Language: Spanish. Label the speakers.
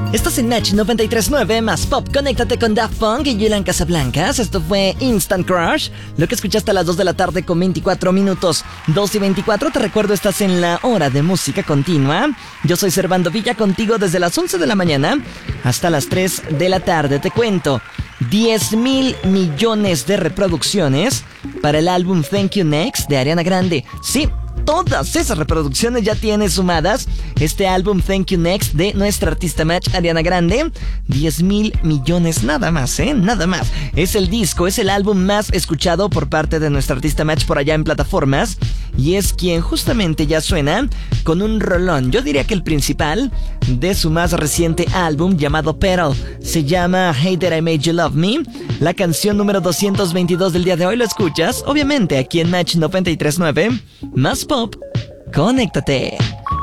Speaker 1: Estás en Match 93.9 más Pop. Conéctate con Daft Punk y Julian Casablancas. Esto fue Instant Crush. Lo que escuchaste a las 2 de la tarde con 24 minutos. 2:24. Te recuerdo, estás en la hora de música continua. Yo soy Servando Villa, contigo desde las 11 de la mañana hasta las 3 de la tarde. Te cuento, 10,000 millones de reproducciones para el álbum Thank You Next de Ariana Grande. Sí, todas esas reproducciones ya tiene sumadas este álbum Thank You Next de nuestra artista Match, Ariana Grande. 10,000 millones nada más, nada más. Es el disco, es el álbum más escuchado por parte de nuestra artista Match por allá en plataformas. Y es quien justamente ya suena con un rolón, yo diría que el principal, de su más reciente álbum llamado Petal. Se llama Hey That I Made You Love Me. La canción número 222 del día de hoy lo escuchas, obviamente, aquí en Match 93.9 más Pop. Conéctate.